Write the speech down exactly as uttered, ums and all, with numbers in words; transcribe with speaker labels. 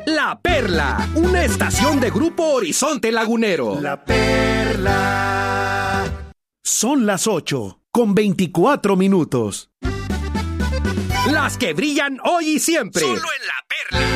Speaker 1: La Perla, una estación de Grupo Horizonte Lagunero.
Speaker 2: La Perla. Son las ocho, con veinticuatro minutos.
Speaker 1: Las que brillan hoy y siempre.
Speaker 3: Solo en La Perla.